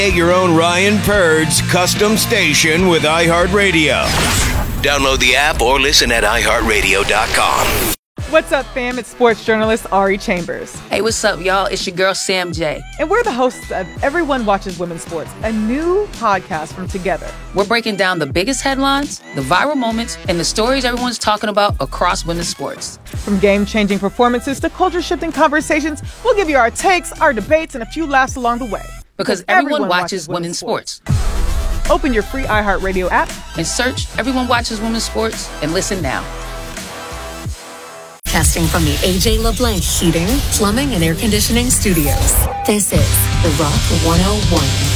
Create your own Ryan Purds custom station with iHeartRadio. Download the app or listen at iHeartRadio.com. What's up, fam? It's sports journalist Ari Chambers. Hey, what's up, y'all? It's your girl, Sam J. And we're the hosts of Everyone Watches Women's Sports, a new podcast from Together. We're breaking down the biggest headlines, the viral moments, and the stories everyone's talking about across women's sports. From game-changing performances to culture-shifting conversations, we'll give you our takes, our debates, and a few laughs along the way. Because everyone watches women's sports. Open your free iHeartRadio app and search Everyone Watches Women's Sports and listen now. Casting from the AJ LeBlanc Heating, Plumbing, and Air Conditioning Studios. This is The Rock 101.